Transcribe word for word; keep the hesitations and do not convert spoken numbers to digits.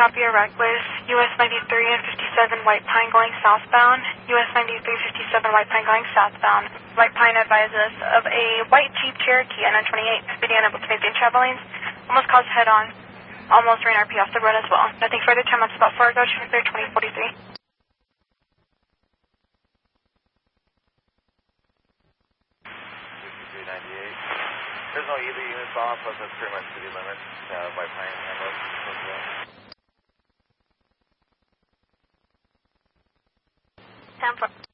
copy a reckless, U S ninety-three and fifty-seven White Pine going southbound, U S ninety-three fifty-seven White Pine going southbound. White Pine advises of a white Jeep Cherokee N nine twenty-eight, speeding unable to maintain travel lanes, almost caused head-on, almost ran R P off the road as well. Nothing further, ten months about Fargo, twenty-three twenty forty-three. fifty-three ninety-eight. There's no either units off, but that's pretty much city limits. Uh, White Pine handles. ten four.